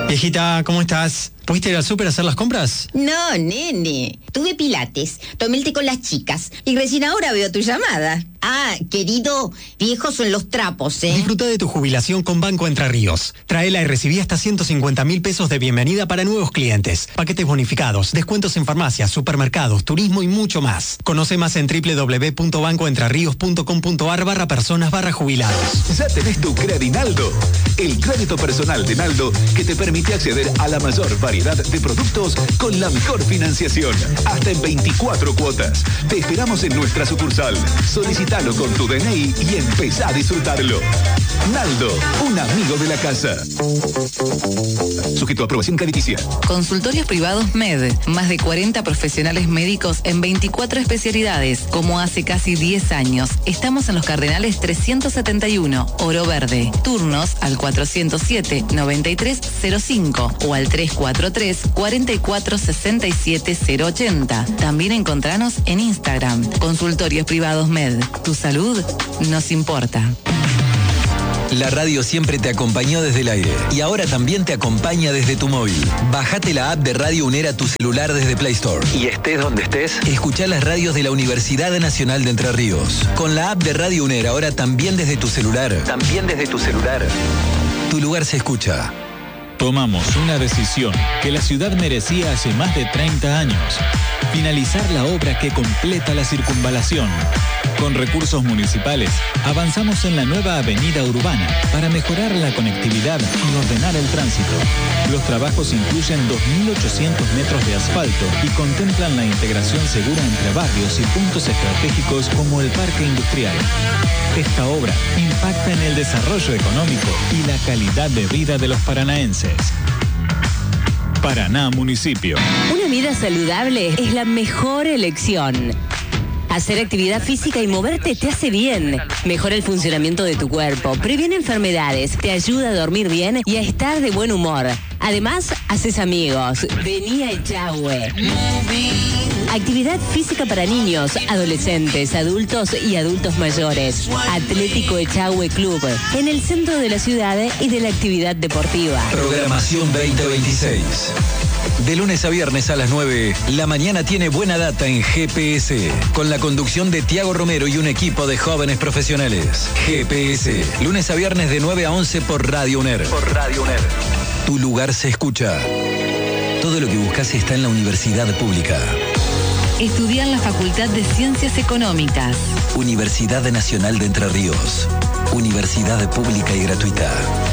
Viejita, ¿cómo estás? ¿Pudiste ir al súper a hacer las compras? No, nene. Tuve pilates, tomé el té con las chicas y recién ahora veo tu llamada. Ah, querido, viejos son los trapos, ¿eh? Disfruta de tu jubilación con Banco Entre Ríos. Tráela y recibí hasta 150.000 pesos de bienvenida para nuevos clientes. Paquetes bonificados, descuentos en farmacias, supermercados, turismo y mucho más. Conoce más en www.bancoentrerios.com.ar/personas/jubilados. Ya tenés tu Credinaldo, el crédito personal de Naldo que te permite acceder a la mayor variedad de productos con la mejor financiación, hasta en 24 cuotas. Te esperamos en nuestra sucursal. Solicítalo con tu DNI y empezá a disfrutarlo. Naldo, un amigo de la casa. Sujeto a aprobación crediticia. Consultorios privados MED. Más de 40 profesionales médicos en 24 especialidades. Como hace casi 10 años. Estamos en los Cardenales 371, Oro Verde. Turnos al 407-9305 o al 343-4467-080. También encontranos en Instagram. Consultorios privados MED. Tu salud nos importa. La radio siempre te acompañó desde el aire y ahora también te acompaña desde tu móvil. Bájate la app de Radio UNER a tu celular desde Play Store. Y estés donde estés, escuchá las radios de la Universidad Nacional de Entre Ríos. Con la app de Radio UNER ahora también desde tu celular. Tu lugar se escucha. Tomamos una decisión que la ciudad merecía hace más de 30 años. Finalizar la obra que completa la circunvalación. Con recursos municipales, avanzamos en la nueva avenida urbana para mejorar la conectividad y ordenar el tránsito. Los trabajos incluyen 2.800 metros de asfalto y contemplan la integración segura entre barrios y puntos estratégicos como el Parque Industrial. Esta obra impacta en el desarrollo económico y la calidad de vida de los paranaenses. Paraná Municipio. Una vida saludable es la mejor elección. Hacer actividad física y moverte te hace bien. Mejora el funcionamiento de tu cuerpo, previene enfermedades, te ayuda a dormir bien y a estar de buen humor. Además, haces amigos. Vení a Echagüe. Actividad física para niños, adolescentes, adultos y adultos mayores. Atlético Echagüe Club, en el centro de la ciudad y de la actividad deportiva. Programación 2026. De lunes a viernes a las 9, la mañana tiene buena data en GPS, con la conducción de Tiago Romero y un equipo de jóvenes profesionales. GPS, lunes a viernes de 9 a 11 por Radio UNER. Tu lugar se escucha. Todo lo que buscas está en la universidad pública. Estudia en la Facultad de Ciencias Económicas. Universidad Nacional de Entre Ríos. Universidad pública y gratuita.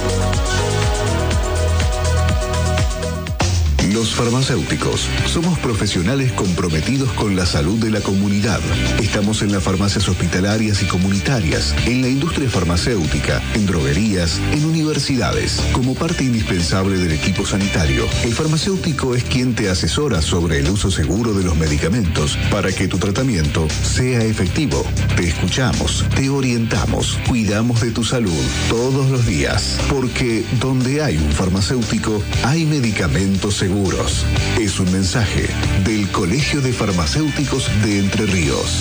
Los farmacéuticos somos profesionales comprometidos con la salud de la comunidad. Estamos en las farmacias hospitalarias y comunitarias, en la industria farmacéutica, en droguerías, en universidades. Como parte indispensable del equipo sanitario, el farmacéutico es quien te asesora sobre el uso seguro de los medicamentos para que tu tratamiento sea efectivo. Te escuchamos, te orientamos, cuidamos de tu salud todos los días, porque donde hay un farmacéutico, hay medicamentos seguros. Es un mensaje del Colegio de Farmacéuticos de Entre Ríos.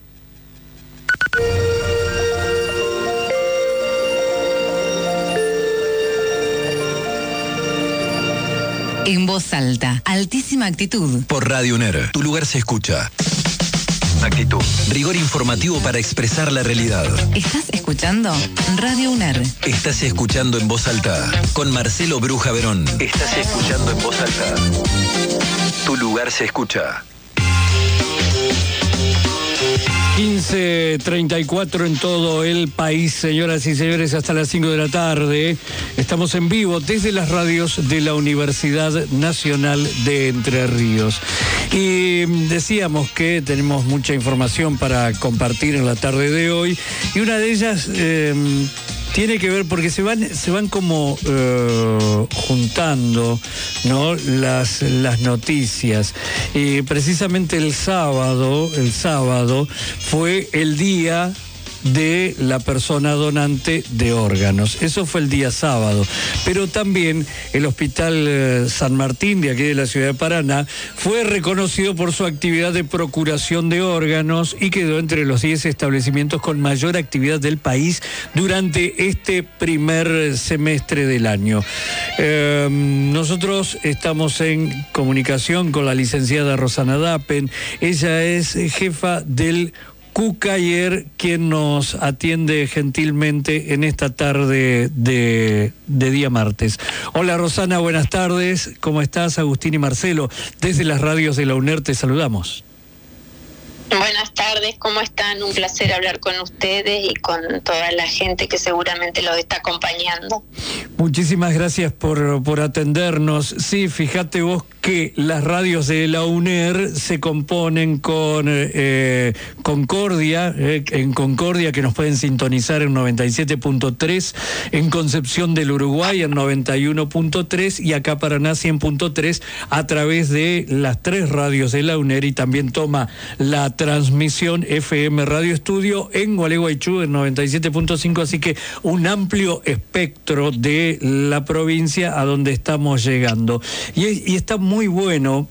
En voz alta, altísima actitud. Por Radio UNER, tu lugar se escucha. Actitud. Rigor informativo para expresar la realidad. ¿Estás escuchando? Radio UNER. Estás escuchando En Voz Alta con Marcelo Bruja Verón. Estás escuchando En Voz Alta. Tu lugar se escucha. 15:34 en todo el país, señoras y señores, hasta las 5 de la tarde. Estamos en vivo desde las radios de la Universidad Nacional de Entre Ríos. Y decíamos que tenemos mucha información para compartir en la tarde de hoy. Y una de ellas tiene que ver porque se van como juntando, ¿no? las noticias. Precisamente el sábado fue el día de la persona donante de órganos. Eso fue el día sábado. Pero también el Hospital San Martín, de aquí de la ciudad de Paraná, fue reconocido por su actividad de procuración de órganos y quedó entre los 10 establecimientos con mayor actividad del país durante este primer semestre del año. Nosotros estamos en comunicación con la licenciada Rosana Dapen. Ella es jefa del Cucayer, quien nos atiende gentilmente en esta tarde de día martes. Hola Rosana, buenas tardes. ¿Cómo estás? Agustín y Marcelo, desde las radios de la UNER te saludamos. Buenas tardes, ¿cómo están? Un placer hablar con ustedes y con toda la gente que seguramente los está acompañando. Muchísimas gracias por atendernos. Sí, fíjate vos que las radios de la UNER se componen con Concordia, en Concordia, que nos pueden sintonizar en 97.3, en Concepción del Uruguay en 91.3 y acá Paraná 100.3 a través de las 3 radios de la UNER, y también toma la transmisión FM Radio Estudio en Gualeguaychú en 97.5, así que un amplio espectro de la provincia a donde estamos llegando. Y está muy bueno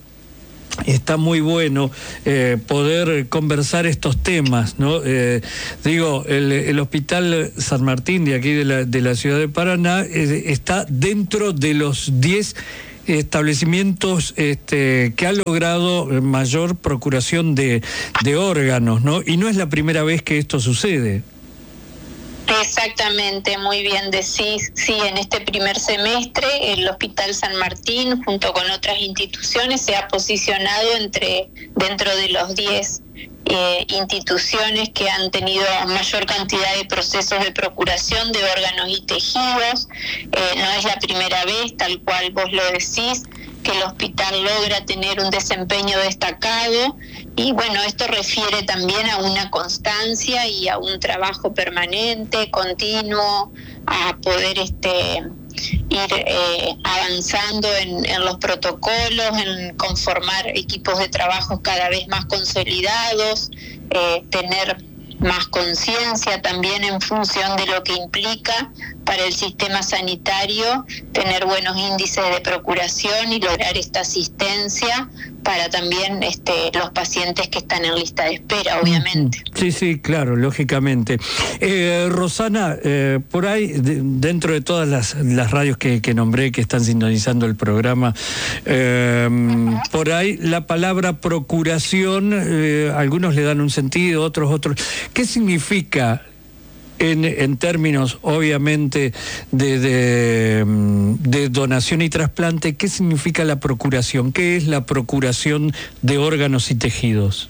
poder conversar estos temas, ¿no? El Hospital San Martín de aquí de la ciudad de Paraná está dentro de los 10 establecimientos que ha logrado mayor procuración de órganos, ¿no? Y no es la primera vez que esto sucede. Exactamente, muy bien decís. Sí, en este primer semestre el Hospital San Martín, junto con otras instituciones, se ha posicionado dentro de los 10 instituciones que han tenido mayor cantidad de procesos de procuración de órganos y tejidos. No es la primera vez, tal cual vos lo decís, que el hospital logra tener un desempeño destacado, y bueno, esto refiere también a una constancia y a un trabajo permanente, continuo, a poder ir avanzando en los protocolos, en conformar equipos de trabajo cada vez más consolidados, tener más conciencia también en función de lo que implica para el sistema sanitario tener buenos índices de procuración y lograr esta asistencia para también los pacientes que están en lista de espera, obviamente. Sí, claro, lógicamente. Rosana, por ahí, dentro de todas las radios que nombré, que están sintonizando el programa, por ahí la palabra procuración, algunos le dan un sentido, otros. ¿Qué significa en términos, obviamente, de donación y trasplante? ¿Qué significa la procuración? ¿Qué es la procuración de órganos y tejidos?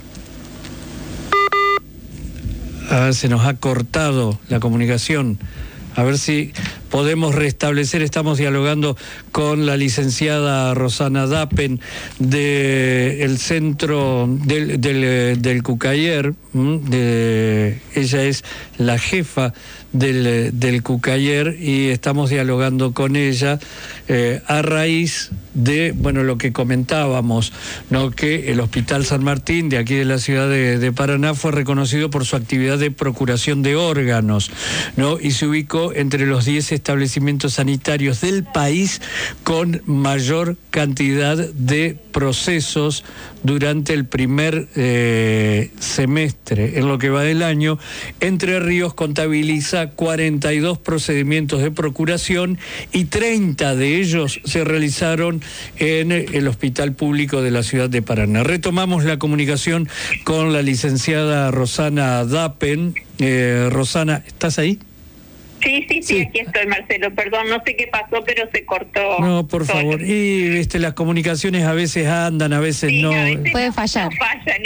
Se nos ha cortado la comunicación. A ver si podemos restablecer. Estamos dialogando con la licenciada Rosana Dapen del centro del Cucayer. Ella es la jefa del Cucayer y estamos dialogando con ella a raíz de lo que comentábamos, ¿no? Que el Hospital San Martín de aquí de la ciudad de Paraná fue reconocido por su actividad de procuración de órganos, ¿no? Y se ubicó entre los 10 establecimientos sanitarios del país con mayor cantidad de procesos durante el primer semestre. En lo que va del año, Entre Ríos contabiliza 42 procedimientos de procuración y 30 de ellos se realizaron en el Hospital Público de la ciudad de Paraná. Retomamos la comunicación con la licenciada Rosana Dapen. Rosana, ¿estás ahí? Sí, aquí estoy, Marcelo. Perdón, no sé qué pasó, pero se cortó. No, por favor. Y las comunicaciones a veces andan, a veces no. A veces puede fallar. No fallan,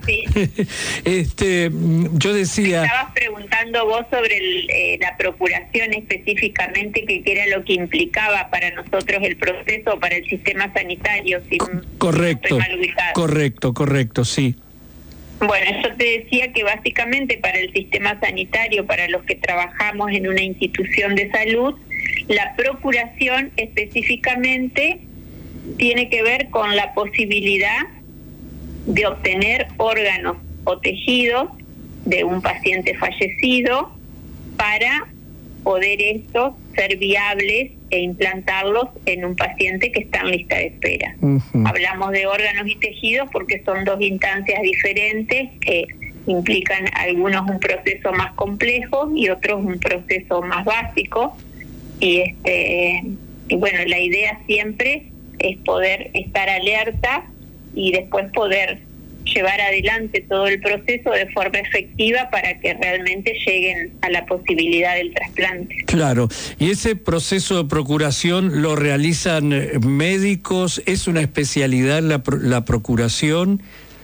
es así. Yo decía... Me estabas preguntando vos sobre la procuración específicamente, que era lo que implicaba para nosotros el proceso, para el sistema sanitario. Si correcto, no estoy mal ubicada. correcto, sí. Bueno, yo te decía que básicamente para el sistema sanitario, para los que trabajamos en una institución de salud, la procuración específicamente tiene que ver con la posibilidad de obtener órganos o tejidos de un paciente fallecido para poder estos ser viables e implantarlos en un paciente que está en lista de espera. Hablamos de órganos y tejidos porque son 2 instancias diferentes que implican algunos un proceso más complejo y otros un proceso más básico, y bueno, la idea siempre es poder estar alerta y después poder llevar adelante todo el proceso de forma efectiva para que realmente lleguen a la posibilidad del trasplante. Claro, y ese proceso de procuración lo realizan médicos, ¿es una especialidad la procuración?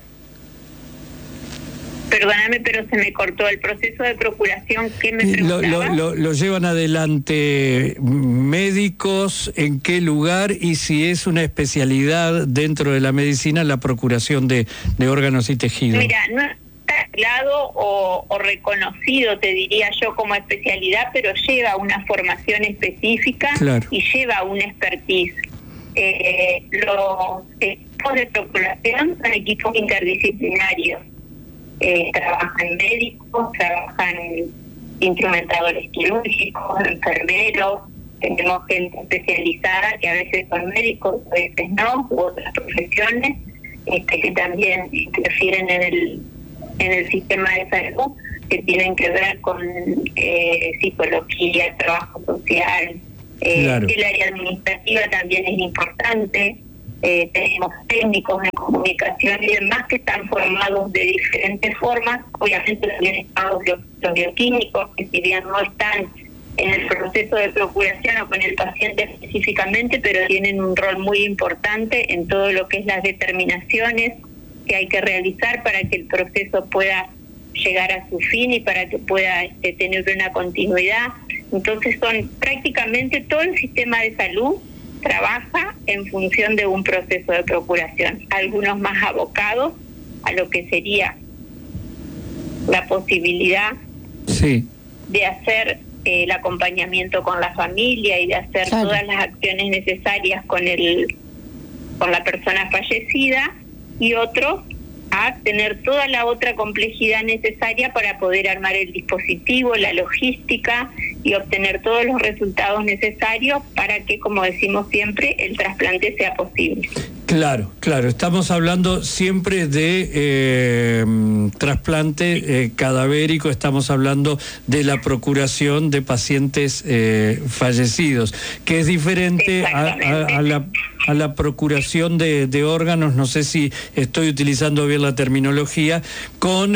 Perdóname, pero se me cortó el proceso de procuración. ¿Qué me preguntabas? Lo llevan adelante médicos, ¿en qué lugar? Y si es una especialidad dentro de la medicina la procuración de órganos y tejidos. Mira, no está aislado o reconocido, te diría yo, como especialidad, pero lleva una formación específica. Claro. Y lleva un expertise. Los equipos de procuración son equipos interdisciplinarios. Trabajan médicos, trabajan instrumentadores quirúrgicos, enfermeros, tenemos gente especializada que a veces son médicos, a veces no, u otras profesiones que también interfieren en el sistema de salud, que tienen que ver con psicología, trabajo social, claro. El área administrativa también es importante. Tenemos técnicos de comunicación y demás que están formados de diferentes formas. Obviamente también están los bioquímicos, que si bien no están en el proceso de procuración o con el paciente específicamente, pero tienen un rol muy importante en todo lo que es las determinaciones que hay que realizar para que el proceso pueda llegar a su fin y para que pueda tener una continuidad. Entonces son prácticamente todo el sistema de salud trabaja en función de un proceso de procuración, algunos más abocados a lo que sería la posibilidad de hacer el acompañamiento con la familia y de hacer todas las acciones necesarias con la persona fallecida, y otros a tener toda la otra complejidad necesaria para poder armar el dispositivo, la logística y obtener todos los resultados necesarios para que, como decimos siempre, el trasplante sea posible. Claro, estamos hablando siempre de trasplante cadavérico, estamos hablando de la procuración de pacientes fallecidos, que es diferente a la procuración de órganos, no sé si estoy utilizando bien la terminología, con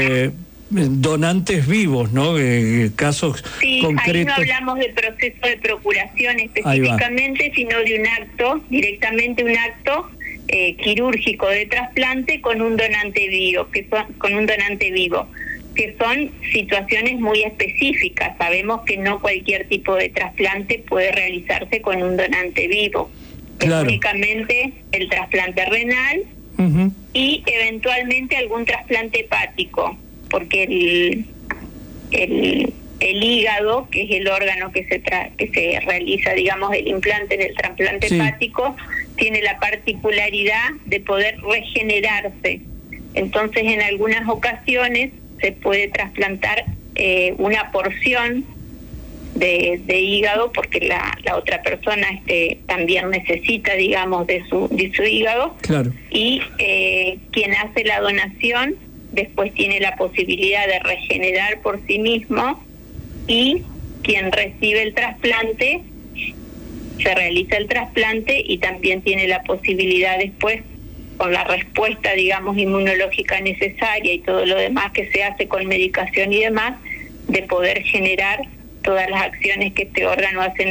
donantes vivos, ¿no? Casos concretos. Ahí no hablamos de proceso de procuración específicamente, sino de un acto, directamente un acto quirúrgico de trasplante con un donante vivo, que son situaciones muy específicas. Sabemos que no cualquier tipo de trasplante puede realizarse con un donante vivo. Claro. Únicamente el trasplante renal y eventualmente algún trasplante hepático, porque el hígado, que es el órgano que se realiza, digamos, el implante en el trasplante hepático, tiene la particularidad de poder regenerarse. Entonces, en algunas ocasiones se puede trasplantar una porción de hígado, porque la otra persona también necesita, digamos, de su hígado. Claro. Y quien hace la donación después tiene la posibilidad de regenerar por sí mismo, y quien recibe el trasplante, se realiza el trasplante y también tiene la posibilidad después, con la respuesta, digamos, inmunológica necesaria y todo lo demás que se hace con medicación y demás, de poder generar todas las acciones que este órgano hace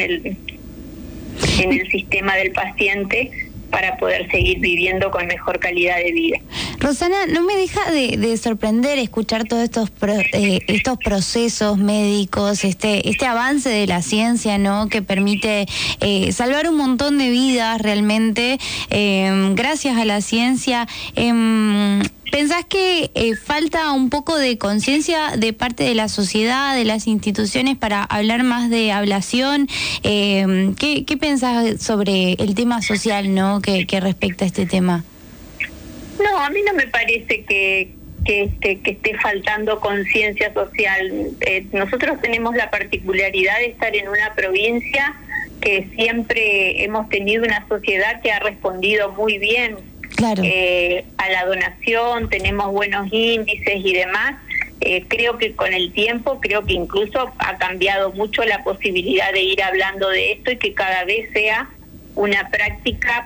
en el sistema del paciente para poder seguir viviendo con mejor calidad de vida. Rosana, no me deja de sorprender escuchar todos estos procesos médicos, este avance de la ciencia, ¿no? Que permite salvar un montón de vidas realmente, gracias a la ciencia. ¿Pensás que falta un poco de conciencia de parte de la sociedad, de las instituciones, para hablar más de ablación? ¿Qué pensás sobre el tema social, ¿no? que respecta a este tema? No, a mí no me parece que esté faltando conciencia social. Nosotros tenemos la particularidad de estar en una provincia que siempre hemos tenido una sociedad que ha respondido muy bien. Claro. A la donación, tenemos buenos índices y demás, creo que con el tiempo, creo que incluso ha cambiado mucho la posibilidad de ir hablando de esto y que cada vez sea una práctica,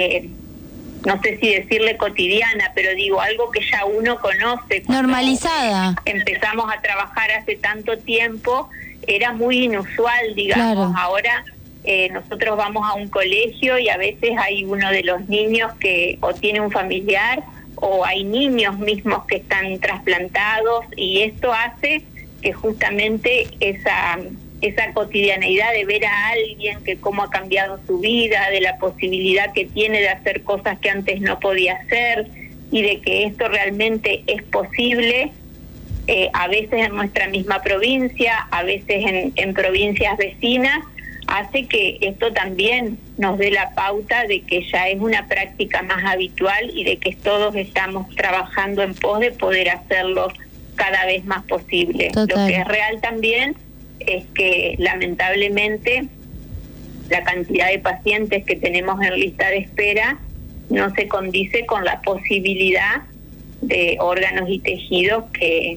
no sé si decirle cotidiana, pero digo, algo que ya uno conoce. Normalizada. Empezamos a trabajar hace tanto tiempo, era muy inusual, digamos. Claro. Ahora nosotros vamos a un colegio y a veces hay uno de los niños que o tiene un familiar o hay niños mismos que están trasplantados, y esto hace que justamente esa cotidianeidad de ver a alguien que cómo ha cambiado su vida, de la posibilidad que tiene de hacer cosas que antes no podía hacer, y de que esto realmente es posible, a veces en nuestra misma provincia, a veces en provincias vecinas, hace que esto también nos dé la pauta de que ya es una práctica más habitual y de que todos estamos trabajando en pos de poder hacerlo cada vez más posible. Total. Lo que es real también es que lamentablemente la cantidad de pacientes que tenemos en lista de espera no se condice con la posibilidad de órganos y tejidos que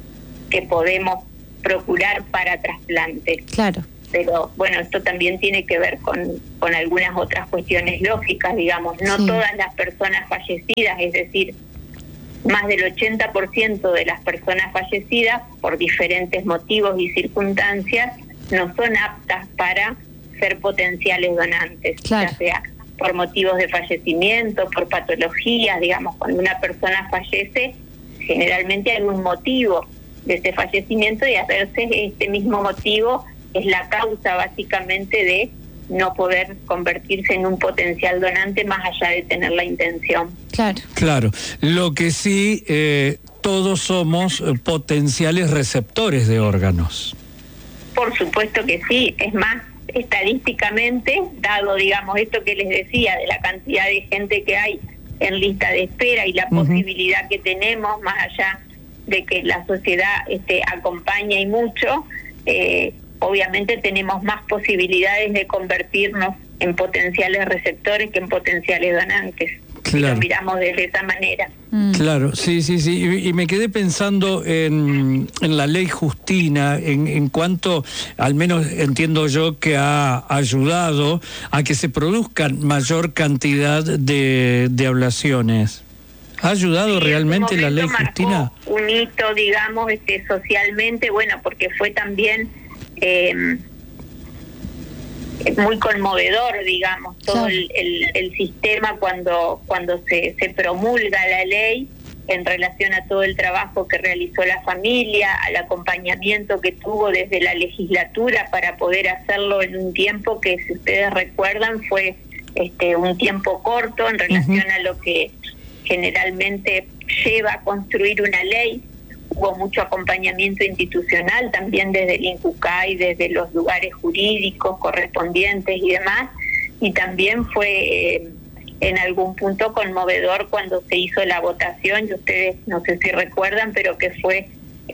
podemos procurar para trasplante. Claro. Pero bueno, esto también tiene que ver con algunas otras cuestiones lógicas, digamos. No Sí. todas las personas fallecidas, es decir, más del 80% de las personas fallecidas, por diferentes motivos y circunstancias, no son aptas para ser potenciales donantes, Claro. ya sea por motivos de fallecimiento, por patologías, digamos. Cuando una persona fallece, generalmente hay un motivo de ese fallecimiento, y a veces este mismo motivo es la causa básicamente de no poder convertirse en un potencial donante más allá de tener la intención. Claro. Claro, lo que sí, todos somos potenciales receptores de órganos. Por supuesto que sí, es más, estadísticamente, dado, digamos, esto que les decía, de la cantidad de gente que hay en lista de espera y la posibilidad que tenemos, más allá de que la sociedad acompaña y mucho, obviamente tenemos más posibilidades de convertirnos en potenciales receptores que en potenciales donantes. Si lo miramos desde esa manera. Claro, sí. Y me quedé pensando en la ley Justina, en cuanto, al menos entiendo yo, que ha ayudado a que se produzcan mayor cantidad de ablaciones. ¿Ha ayudado realmente la ley Justina? Un hito, digamos, socialmente, bueno, porque fue también muy conmovedor, digamos, todo el sistema cuando se promulga la ley en relación a todo el trabajo que realizó la familia, al acompañamiento que tuvo desde la legislatura para poder hacerlo en un tiempo que, si ustedes recuerdan, fue un tiempo corto en relación a lo que generalmente lleva a construir una ley. Hubo mucho acompañamiento institucional también desde el INCUCAI, desde los lugares jurídicos correspondientes y demás, y también fue en algún punto conmovedor cuando se hizo la votación, y ustedes no sé si recuerdan, pero que fue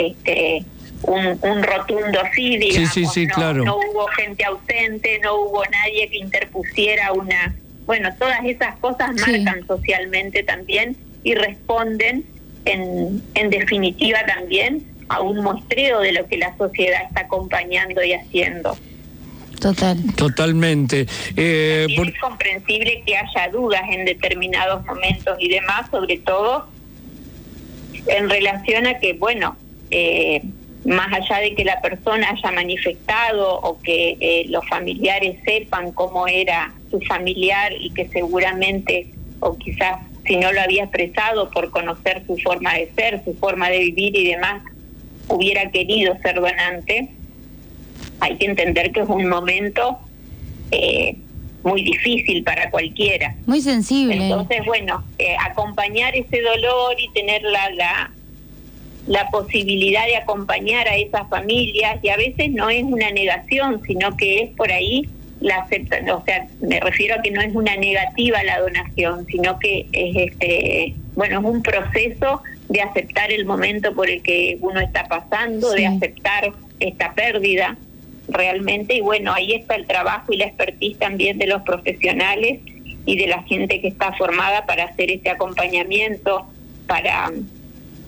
un rotundo sí, digamos. Sí, claro. No hubo gente ausente, no hubo nadie que interpusiera una... Bueno, todas esas cosas marcan socialmente también y responden en definitiva también a un muestreo de lo que la sociedad está acompañando y haciendo. Totalmente. Es comprensible que haya dudas en determinados momentos y demás, sobre todo en relación a que, bueno, más allá de que la persona haya manifestado o que los familiares sepan cómo era su familiar, y que seguramente, o quizás si no lo había expresado por conocer su forma de ser, su forma de vivir y demás, hubiera querido ser donante, hay que entender que es un momento muy difícil para cualquiera. Muy sensible. Entonces, bueno, acompañar ese dolor y tener la posibilidad de acompañar a esas familias, y a veces no es una negación, sino que es por ahí la aceptación. O sea, me refiero a que no es una negativa a la donación, sino que es bueno, es un proceso de aceptar el momento por el que uno está pasando, de aceptar esta pérdida realmente, y bueno, ahí está el trabajo y la expertise también de los profesionales y de la gente que está formada para hacer este acompañamiento, para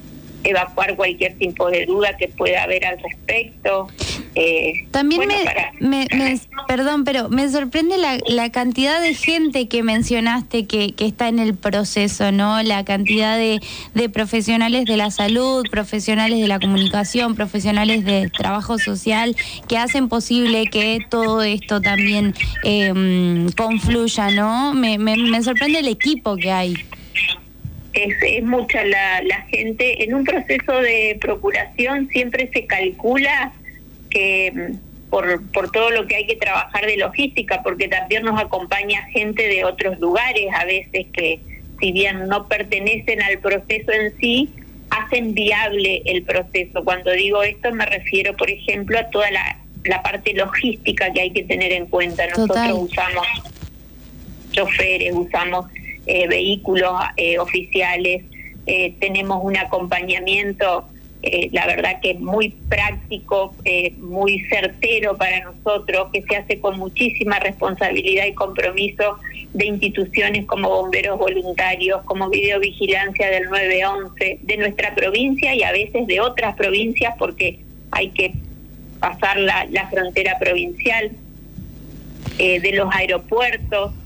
evacuar cualquier tipo de duda que pueda haber al respecto. También perdón, pero me sorprende la cantidad de gente que mencionaste que está en el proceso, ¿no? La cantidad de profesionales de la salud, profesionales de la comunicación, profesionales de trabajo social, que hacen posible que todo esto también confluya, ¿no? Me sorprende el equipo que hay. Es mucha la gente. En un proceso de procuración siempre se calcula que por todo lo que hay que trabajar de logística, porque también nos acompaña gente de otros lugares, a veces que si bien no pertenecen al proceso en sí, hacen viable el proceso. Cuando digo esto me refiero, por ejemplo, a toda la parte logística que hay que tener en cuenta. Nosotros usamos choferes, usamos vehículos oficiales, tenemos un acompañamiento, la verdad que muy práctico, muy certero para nosotros, que se hace con muchísima responsabilidad y compromiso de instituciones como bomberos voluntarios, como videovigilancia del 911, de nuestra provincia y a veces de otras provincias porque hay que pasar la frontera provincial, de los aeropuertos.